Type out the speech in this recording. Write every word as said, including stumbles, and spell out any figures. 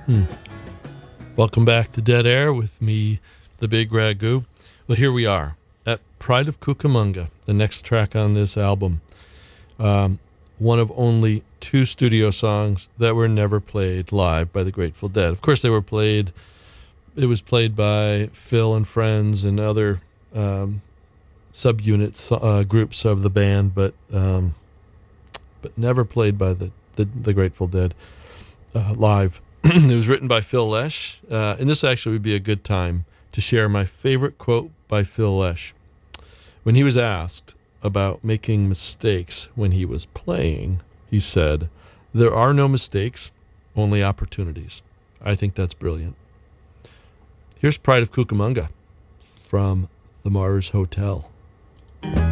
Hmm. Welcome back to Dead Air with me, the Big Ragu. Well, here we are at Pride of Cucamonga, the next track on this album. Um, one of only two studio songs that were never played live by the Grateful Dead. Of course, they were played, it was played by Phil and friends and other um, subunits, uh, groups of the band, but um, but never played by the, the, the Grateful Dead uh, live. It was written by Phil Lesh, uh, and this actually would be a good time to share my favorite quote by Phil Lesh. When he was asked about making mistakes when he was playing, he said, "There are no mistakes, only opportunities." I think that's brilliant. Here's Pride of Cucamonga from the Mars Hotel.